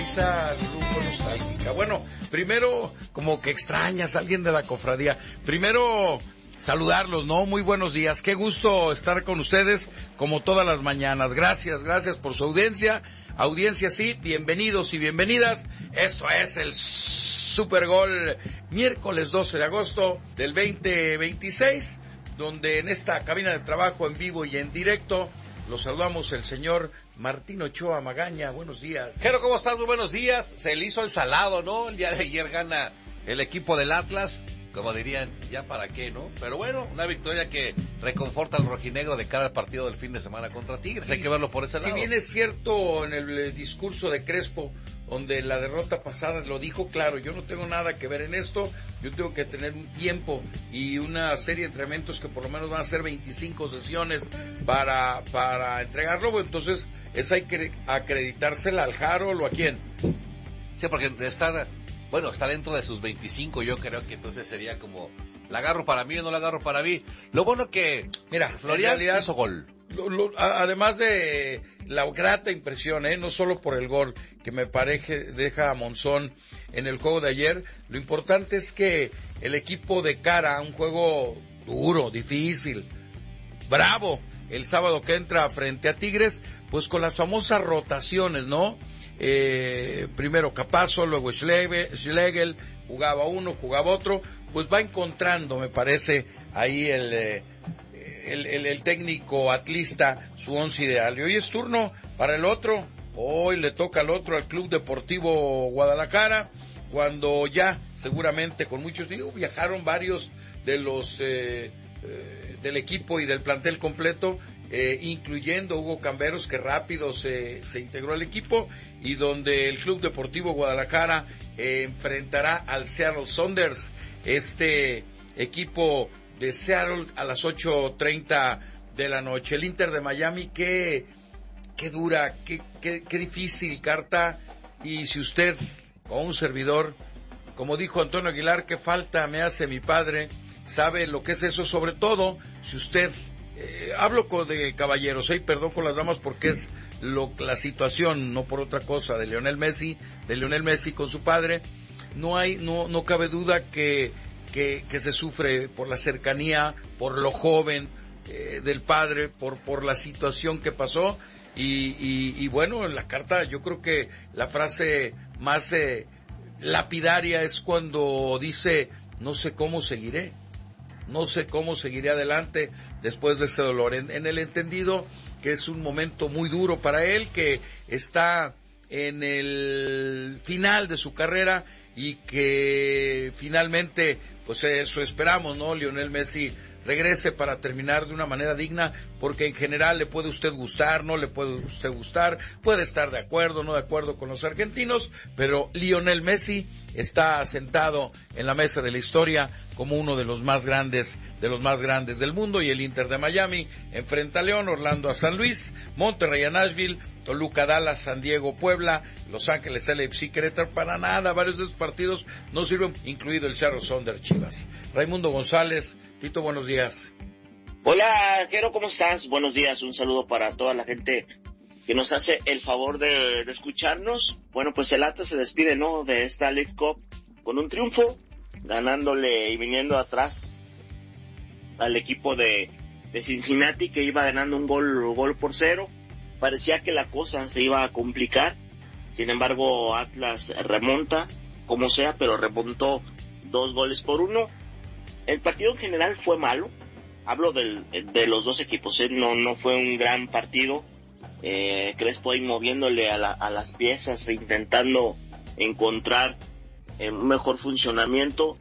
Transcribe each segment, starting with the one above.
risa lujo nostálgica. Bueno, primero, como que extrañas a alguien de la cofradía. Primero, saludarlos, ¿no? Muy buenos días. Qué gusto estar con ustedes, como todas las mañanas. Gracias por su audiencia. Audiencia, sí, bienvenidos y bienvenidas. Esto es el Super Gol, miércoles 12 de agosto del 2026, donde en esta cabina de trabajo en vivo y en directo los saludamos el señor Martín Ochoa Magaña. Buenos días. Jero, ¿cómo estás? Muy buenos días. Se le hizo el salado, ¿no? El día de ayer gana el equipo del Atlas. Como dirían, ya para qué, ¿no? Pero bueno, una victoria que reconforta al rojinegro de cara al partido del fin de semana contra Tigres. Hay que verlo por ese lado. Si bien es cierto en el discurso de Crespo, donde la derrota pasada lo dijo claro, yo no tengo nada que ver en esto, yo tengo que tener un tiempo y una serie de entrenamientos que por lo menos van a ser 25 sesiones para entregarlo. Entonces, ¿esa hay que acreditársela al Harold o a quién? Sí, porque está dentro de sus 25, yo creo que entonces sería como, ¿la agarro para mí o no la agarro para mí? Lo bueno que, mira, Florian hizo gol. Además de la grata impresión, no solo por el gol que me parece deja a Monzón en el juego de ayer, lo importante es que el equipo de cara a un juego duro, difícil, bravo, el sábado que entra frente a Tigres, pues con las famosas rotaciones, ¿no? Primero Capazo, luego Schlegel, jugaba uno, jugaba otro, pues va encontrando, me parece, ahí el técnico atlista su once ideal. Y hoy es turno para el otro, hoy le toca al otro, al Club Deportivo Guadalajara, cuando ya seguramente con muchos, viajaron varios de los del equipo y del plantel completo, incluyendo Hugo Camberos, que rápido se integró al equipo, y donde el Club Deportivo Guadalajara enfrentará al Seattle Sounders, este equipo de Seattle, a las 8:30 de la noche. El Inter de Miami, qué dura, qué difícil carta, y si usted, o un servidor, como dijo Antonio Aguilar, qué falta me hace mi padre, sabe lo que es eso, sobre todo si usted, hablo de caballeros, perdón con las damas porque es la situación, no por otra cosa, de Lionel Messi con su padre, no cabe duda que se sufre por la cercanía, por lo joven del padre, por la situación que pasó, y bueno, en la carta yo creo que la frase más lapidaria es cuando dice, no sé cómo seguiré adelante después de ese dolor, en el entendido que es un momento muy duro para él, que está en el final de su carrera y que finalmente, pues eso esperamos, ¿no? Lionel Messi regrese para terminar de una manera digna, porque en general le puede usted gustar, no le puede usted gustar, puede estar de acuerdo, no de acuerdo con los argentinos, pero Lionel Messi está sentado en la mesa de la historia como uno de los más grandes del mundo, y el Inter de Miami enfrenta a León, Orlando a San Luis, Monterrey a Nashville, Toluca, Dallas, San Diego, Puebla, Los Ángeles, LAFC, Querétaro. Para nada, varios de estos partidos no sirven, incluido el Seattle Sounders Chivas. Raimundo González, Tito, buenos días. Hola, Jero, ¿cómo estás? Buenos días, un saludo para toda la gente que nos hace el favor de escucharnos. Bueno, pues el Atlas se despide, ¿no?, de esta Leagues Cup con un triunfo, ganándole y viniendo atrás al equipo de Cincinnati, que iba ganando un gol por 0. Parecía que la cosa se iba a complicar, sin embargo Atlas remonta, como sea, pero remontó 2-1. El partido en general fue malo, hablo de los dos equipos, no fue un gran partido. Crespo ahí moviéndole a las piezas, intentando encontrar un mejor funcionamiento.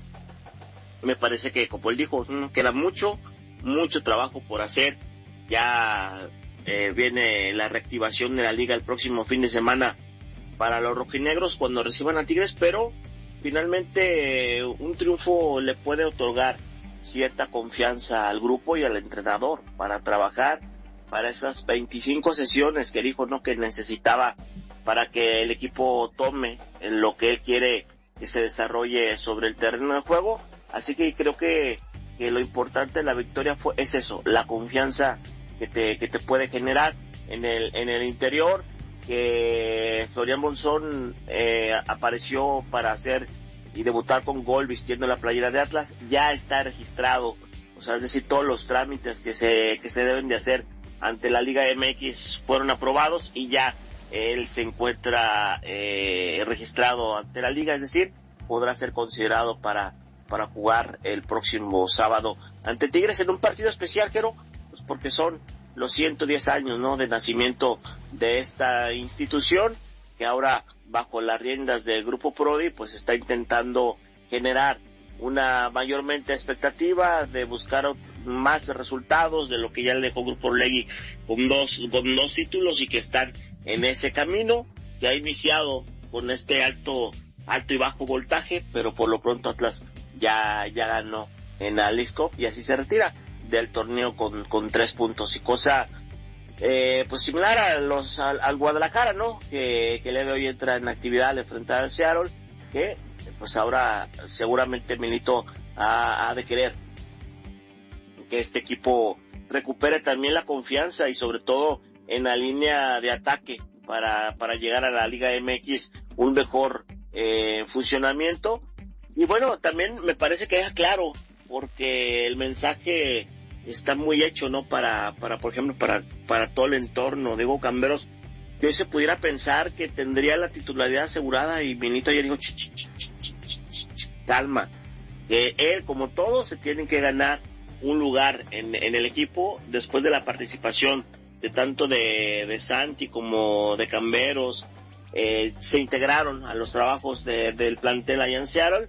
Me parece que, como él dijo, queda mucho trabajo por hacer. Ya viene la reactivación de la liga el próximo fin de semana para los rojinegros cuando reciban a Tigres, pero finalmente un triunfo le puede otorgar cierta confianza al grupo y al entrenador para trabajar para esas 25 sesiones que dijo, ¿no?, que necesitaba para que el equipo tome en lo que él quiere que se desarrolle sobre el terreno de juego. Así que creo que lo importante de la victoria es eso, la confianza que te puede generar en el interior. que Florian Monzón apareció para hacer y debutar con gol vistiendo la playera de Atlas, ya está registrado. O sea, es decir, todos los trámites que se deben de hacer ante la Liga MX fueron aprobados y ya él se encuentra registrado ante la Liga, es decir, podrá ser considerado para jugar el próximo sábado ante Tigres en un partido especial, Jero, pues porque son los 110 años, ¿no?, de nacimiento de esta institución, que ahora bajo las riendas del Grupo Prodi pues está intentando generar una mayormente expectativa de buscar más resultados de lo que ya le dejó Grupo Orlegui con dos títulos, y que están en ese camino que ha iniciado con este alto y bajo voltaje, pero por lo pronto Atlas ya ganó en la Leagues Cup y así se retira del torneo con 3 puntos, y cosa pues similar al Guadalajara, ¿no?, que el día de hoy entra en actividad al enfrentar al Seattle, que pues ahora seguramente Milito ha de querer que este equipo recupere también la confianza y sobre todo en la línea de ataque para llegar a la Liga MX un mejor funcionamiento. Y bueno, también me parece que deja claro, porque el mensaje está muy hecho, ¿no?, para por ejemplo, para todo el entorno de Hugo Camberos, que hoy se pudiera pensar que tendría la titularidad asegurada, y Milito ayer dijo, calma, que él, como todos, se tienen que ganar un lugar en el equipo después de la participación de tanto de Santi como de Camberos. Se integraron a los trabajos del plantel allá en Seattle,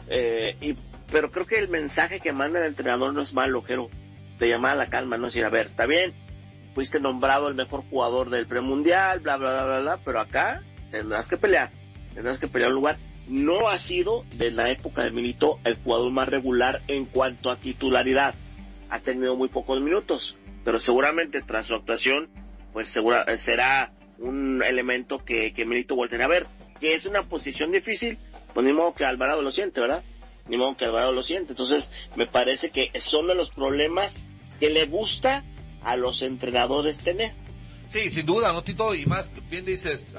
pero creo que el mensaje que manda el entrenador no es malo, Jero, de llamar a la calma, no es decir, a ver, está bien, fuiste nombrado el mejor jugador del premundial, bla, bla, bla, bla, bla, pero acá tendrás que pelear un lugar. No ha sido, de la época de Milito, el jugador más regular en cuanto a titularidad. Ha tenido muy pocos minutos, pero seguramente tras su actuación, pues será un elemento que Milito volverá a ver. Que es una posición difícil, pues ni modo que Alvarado lo siente, ¿verdad? Entonces, me parece que son de los problemas que le gusta a los entrenadores tener. Sí, sin duda, ¿no, Tito? Y más, bien dices,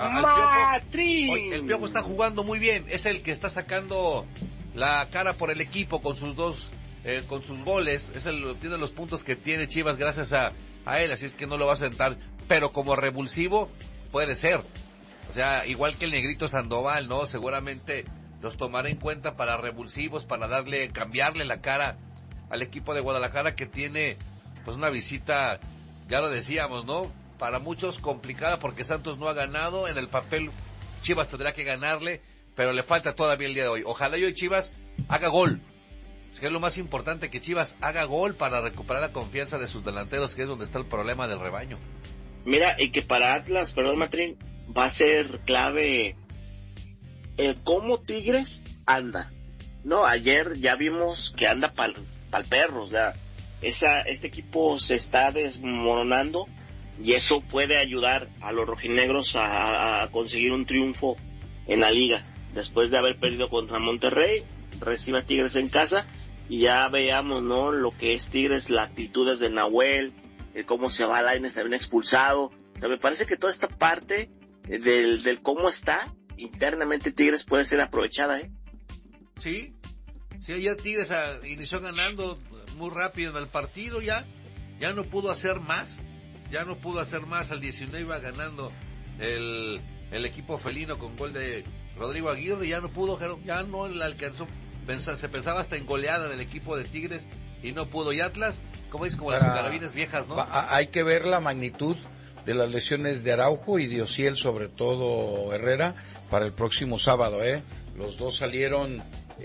el Piojo está jugando muy bien, es el que está sacando la cara por el equipo con sus con sus goles, tiene los puntos que tiene Chivas gracias a él, así es que no lo va a sentar, pero como revulsivo puede ser, o sea, igual que el Negrito Sandoval, ¿no? Seguramente los tomará en cuenta para revulsivos, para cambiarle la cara al equipo de Guadalajara, que tiene pues una visita, ya lo decíamos, ¿no?, para muchos complicada, porque Santos no ha ganado, en el papel Chivas tendrá que ganarle, pero le falta todavía el día de hoy. Ojalá hoy Chivas haga gol, es que es lo más importante, que Chivas haga gol para recuperar la confianza de sus delanteros, que es donde está el problema del rebaño. Mira, y que para Atlas, perdón, Matrín, va a ser clave el cómo Tigres anda. No, ayer ya vimos que anda pa'l perro, o sea, este equipo se está desmoronando, y eso puede ayudar a los rojinegros a conseguir un triunfo en la liga. Después de haber perdido contra Monterrey, recibe a Tigres en casa, y ya veamos, ¿no?, lo que es Tigres, las actitudes de Nahuel, cómo se va Lainez también expulsado. O sea, me parece que toda esta parte del cómo está internamente Tigres puede ser aprovechada, ¿eh? Sí, ayer Tigres inició ganando muy rápido en el partido, ya no pudo hacer más, al 19 iba ganando el equipo felino con gol de Rodrigo Aguirre, ya no le alcanzó, se pensaba hasta en goleada del equipo de Tigres y no pudo. Y Atlas, como dices, como las carabinas viejas, ¿no? Hay que ver la magnitud de las lesiones de Araujo y de Ociel, sobre todo Herrera, para el próximo sábado, ¿eh? Los dos salieron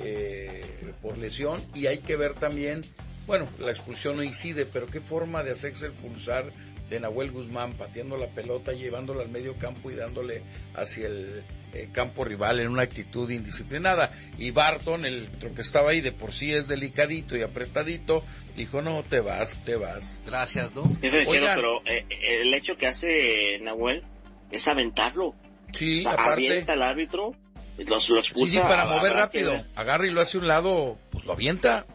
por lesión, y hay que ver también, bueno, la expulsión no incide, pero qué forma de hacerse expulsar de Nahuel Guzmán, pateando la pelota, llevándola al medio campo y dándole hacia el campo rival en una actitud indisciplinada. Y Barton, lo que estaba ahí de por sí es delicadito y apretadito, dijo, no, te vas. Gracias, ¿no? Oigan, pero el hecho que hace Nahuel es aventarlo. Sí, o sea, aparte avienta al árbitro, lo expulsa. Sí, para mover rápido, agarra y lo hace a un lado, pues lo avienta.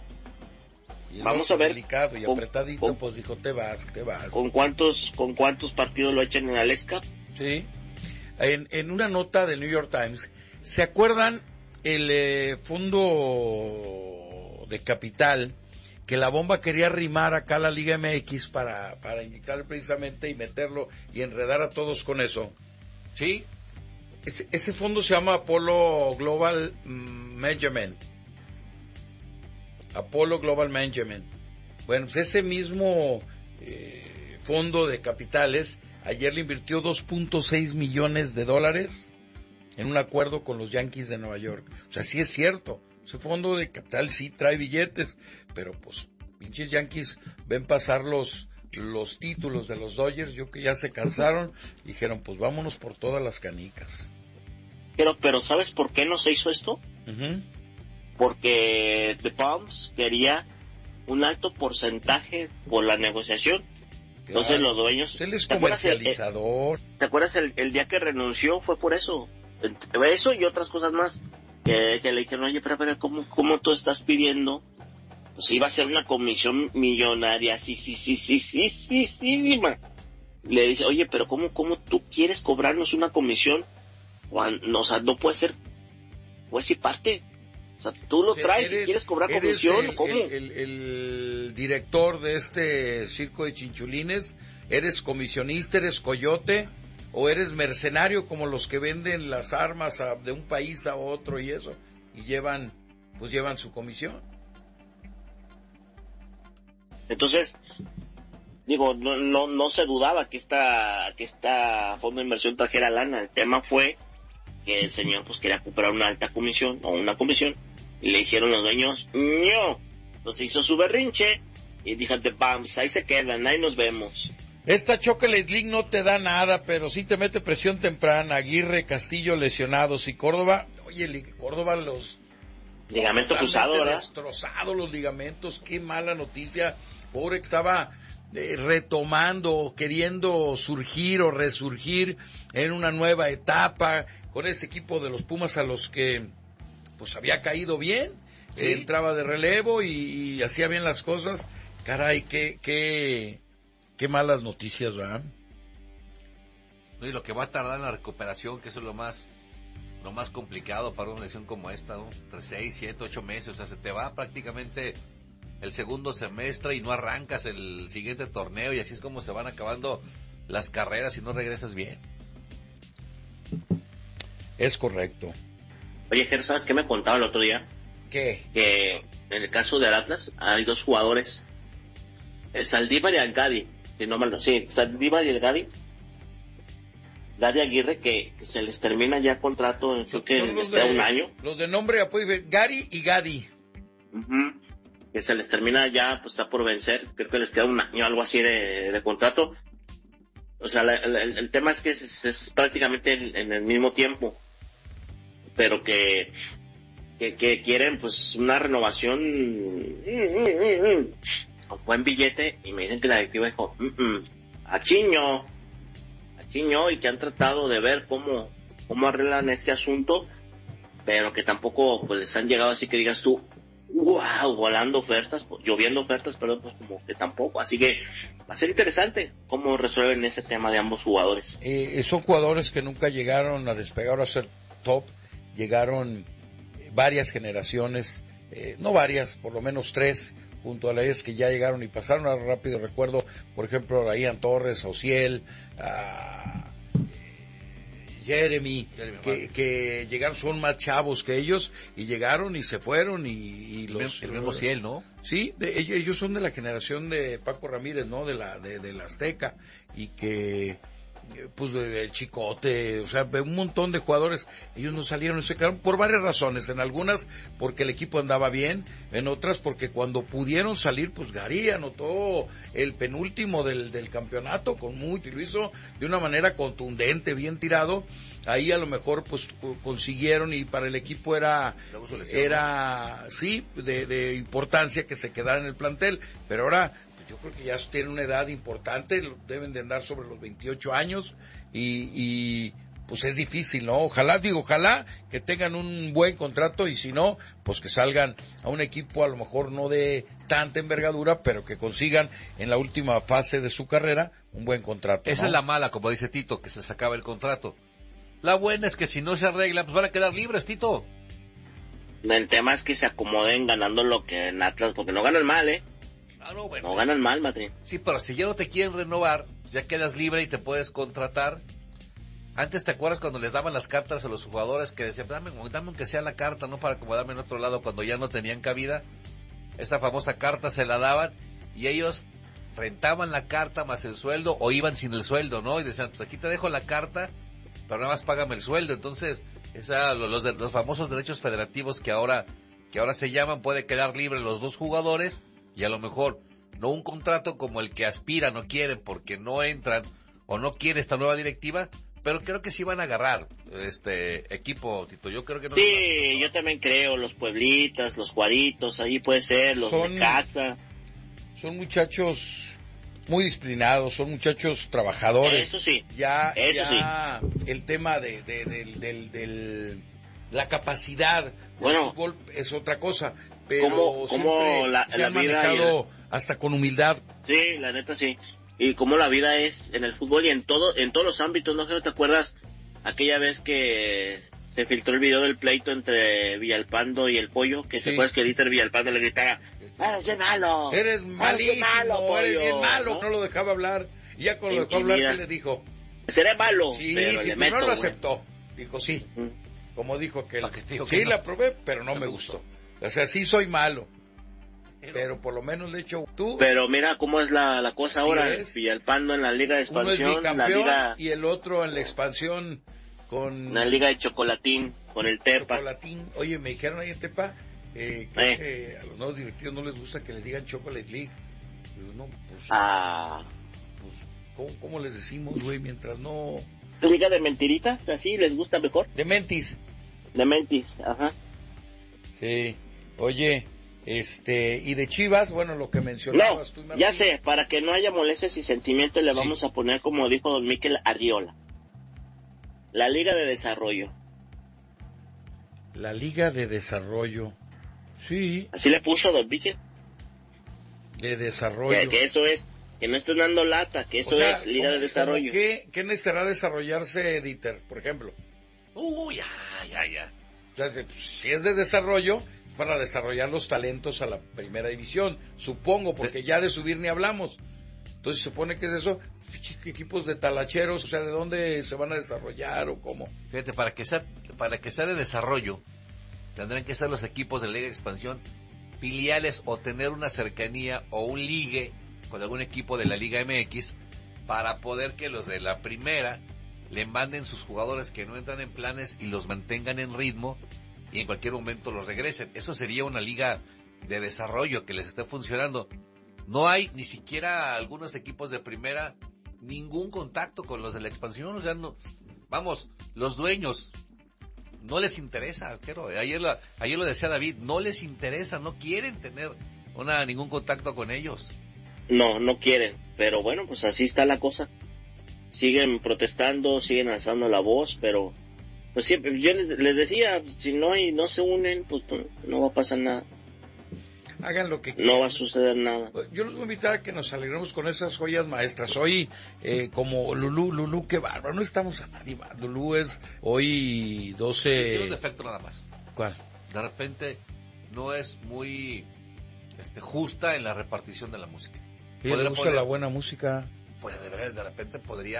Y vamos a ver, delicado y apretadito, pues dijo, te vas. ¿Con cuántos partidos lo echan en la Leagues Cup? Sí. En una nota del New York Times, ¿se acuerdan el fondo de capital que la bomba quería arrimar acá a la Liga MX para inyectarle precisamente y meterlo y enredar a todos con eso? Sí. Ese fondo se llama Apollo Global Management. Apollo Global Management. Bueno, pues ese mismo fondo de capitales ayer le invirtió $2.6 millones en un acuerdo con los Yankees de Nueva York. O sea, sí es cierto, ese fondo de capital sí trae billetes, pero pues pinches Yankees ven pasar los títulos de los Dodgers, yo que ya se cansaron, dijeron pues vámonos por todas las canicas. Pero ¿sabes por qué no se hizo esto? Uh-huh. Porque The Palms quería un alto porcentaje por la negociación. Entonces los dueños... Él es comercializador. ¿Te acuerdas el día que renunció? Fue por eso. Eso y otras cosas más. Que le dijeron, oye, pero ¿cómo tú estás pidiendo? Pues iba a ser una comisión millonaria. Sí. Le dice, oye, pero ¿cómo tú quieres cobrarnos una comisión? O sea, no puede ser. Pues sí parte. O sea, tú lo traes y quieres cobrar comisión, ¿cómo? El director de este circo de chinchulines, ¿eres comisionista, eres coyote o eres mercenario como los que venden las armas de un país a otro y eso? Y llevan su comisión. Entonces, digo, no se dudaba que esta fondo de inversión trajera lana. El tema fue que el señor pues quería comprar una alta comisión o una comisión y le dijeron los dueños no. Entonces hizo su berrinche y dijo vamos, ahí se quedan, ahí nos vemos. Esta Chocolate League no te da nada, pero sí te mete presión temprana. Aguirre, Castillo lesionados y Córdoba, oye, Córdoba los ligamento cruzado, ¿verdad? Destrozados los ligamentos, qué mala noticia. Pobre que estaba retomando, queriendo surgir o resurgir en una nueva etapa con ese equipo de los Pumas a los que pues había caído bien, ¿sí? Entraba de relevo y hacía bien las cosas. Caray, qué malas noticias, ¿verdad? No, y lo que va a tardar en la recuperación, que eso es lo más complicado para una lesión como esta, ¿no? 6, 7, 8 meses, o sea, se te va prácticamente el segundo semestre y no arrancas el siguiente torneo, y así es como se van acabando las carreras si no regresas bien. Es correcto. Oye, Ger, ¿sabes qué me contaba el otro día? ¿Qué? Que en el caso del Atlas hay dos jugadores, el Saldívar y el Gadi, si no mal no, sí, Saldívar y el Gadi Aguirre, que se les termina ya el contrato, creo que les queda un año. Los de nombre, Gary y Gadi. Uh-huh. Que se les termina ya, pues está por vencer, creo que les queda un año, algo así de contrato. O sea, el tema es que es prácticamente en el mismo tiempo, pero que quieren pues una renovación con buen billete, y me dicen que la directiva dijo a Chiño, y que han tratado de ver cómo arreglan este asunto, pero que tampoco pues les han llegado así que digas tú lloviendo ofertas, pero pues como que tampoco, así que va a ser interesante cómo resuelven ese tema de ambos jugadores. Son jugadores que nunca llegaron a despegar o a ser top, llegaron varias generaciones, no varias, por lo menos 3, junto a las que ya llegaron y pasaron. A rápido recuerdo, por ejemplo, a Ian Torres, a Ociel, a Jeremy, que llegaron, son más chavos que ellos, y llegaron y se fueron, y los... El mismo Ociel, ¿no? Sí, ellos son de la generación de Paco Ramírez, ¿no? De la Azteca, y que... pues el Chicote, o sea, un montón de jugadores, ellos no salieron y se quedaron por varias razones, en algunas porque el equipo andaba bien, en otras porque cuando pudieron salir, pues Gary anotó el penúltimo del campeonato con mucho, y lo hizo de una manera contundente, bien tirado. Ahí a lo mejor pues consiguieron, y para el equipo era sí, de importancia que se quedara en el plantel, pero ahora yo creo que ya tienen una edad importante, deben de andar sobre los 28 años, y pues es difícil, ¿no? Ojalá que tengan un buen contrato, y si no, pues que salgan a un equipo a lo mejor no de tanta envergadura, pero que consigan en la última fase de su carrera un buen contrato. Esa ¿no? es la mala, como dice Tito, que se sacaba el contrato. La buena es que si no se arregla, pues van a quedar libres, Tito. El tema es que se acomoden ganando lo que en Atlas, porque no ganan mal, No, bueno. No ganan mal, Matrín. Sí, pero si ya no te quieren renovar, ya quedas libre y te puedes contratar. Antes, ¿te acuerdas cuando les daban las cartas a los jugadores que decían, dame aunque sea la carta, no para acomodarme en otro lado cuando ya no tenían cabida? Esa famosa carta se la daban y ellos rentaban la carta más el sueldo o iban sin el sueldo, ¿no? Y decían, pues aquí te dejo la carta, pero nada más págame el sueldo. Entonces, los famosos derechos federativos que ahora se llaman, puede quedar libre los dos jugadores y a lo mejor no un contrato como el que aspiran o quieren porque no entran o no quiere esta nueva directiva, pero creo que sí van a agarrar equipo, Tito. Yo creo que no. Sí, yo también creo, los Pueblitas, los Juaritos, ahí puede ser, los Necaxa. Son muchachos muy disciplinados, son muchachos trabajadores. Eso sí. Ya Sí. El tema de la capacidad del fútbol es otra cosa, pero como se la han vida manejado hasta con humildad. Sí, la neta sí. Y como la vida es en el fútbol y en todos los ámbitos, ¿no? ¿No te acuerdas aquella vez que se filtró el video del pleito entre Villalpando y el Pollo? Que te acuerdas que Dieter Villalpando le gritaba, eres malo, eres malísimo, eres bien malo, ¿no? lo dejaba hablar, y ya cuando lo dejó hablar, ¿qué le dijo? Seré malo, sí, pero le meto, no lo aceptó, dijo sí, como dijo que sí, la probé, pero no me gustó, o sea, sí soy malo, pero por lo menos le echo tú. Pero mira cómo es la cosa ahora, Villalpando en la Liga de Expansión, uno es bicampeón y el otro en la expansión con la Liga de Chocolatín, con el Tepa. Chocolatín, oye, me dijeron ahí en Tepa, que a los nuevos directivos no les gusta que les digan Chocolate League. Digo, no, pues, ¿cómo les decimos, güey? Mientras no... ¿Liga de mentiritas? ¿Así les gusta mejor? De mentis, ajá. Sí, oye, y de Chivas, bueno, lo que mencionabas tú, Martín. Ya sé, para que no haya molestias y sentimientos le vamos a poner, como dijo don Miquel Arriola, la Liga de Desarrollo. La Liga de Desarrollo, sí. Así le puso don Miquel. De Desarrollo. Que eso es, que no estén dando lata, que eso es Liga de Desarrollo. ¿Qué necesitará desarrollarse, Dieter, por ejemplo? Ya. O sea, si es de desarrollo, para desarrollar los talentos a la primera división, supongo, porque ya de subir ni hablamos. Entonces se supone que es eso, equipos de talacheros, o sea, ¿de dónde se van a desarrollar o cómo? Fíjate, para que sea de desarrollo, tendrán que ser los equipos de la Liga de Expansión filiales o tener una cercanía o un ligue con algún equipo de la Liga MX para poder que los de la primera le manden sus jugadores que no entran en planes y los mantengan en ritmo y en cualquier momento los regresen. Eso sería una liga de desarrollo que les esté funcionando. No hay ni siquiera algunos equipos de primera ningún contacto con los de la expansión, o sea, no, vamos, los dueños no les interesa, ayer lo decía David, no les interesa, no quieren tener ningún contacto con ellos. No quieren, pero bueno, pues así está la cosa. Siguen protestando, siguen alzando la voz, pero pues siempre, yo les decía, si no se unen, pues no va a pasar nada. Hagan lo que quieran. No va a suceder nada. Yo los voy a invitar a que nos alegremos con esas joyas maestras. Hoy, como Lulú, qué bárbaro, no estamos a nadie más. Lulú es hoy 12... Tiene un defecto nada más. ¿Cuál? De repente no es muy justa en la repartición de la música. ¿Le gusta la buena música? Pues de repente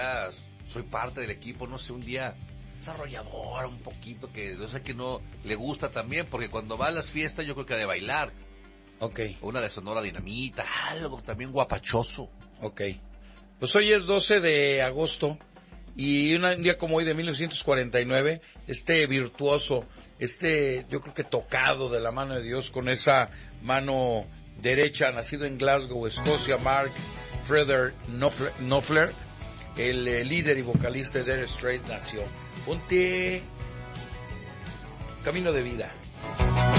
soy parte del equipo, no sé, un día desarrollador un poquito, que yo sé que no le gusta también, porque cuando va a las fiestas yo creo que ha de bailar. Okay. Una de Sonora Dinamita, algo también guapachoso. Okay. Pues hoy es 12 de agosto y un día como hoy de 1949, virtuoso, yo creo que tocado de la mano de Dios con esa mano derecha, nacido en Glasgow, Escocia, Mark Frederick Knopfler, el líder y vocalista de Dire Straits, nació. Ponte Camino de Vida.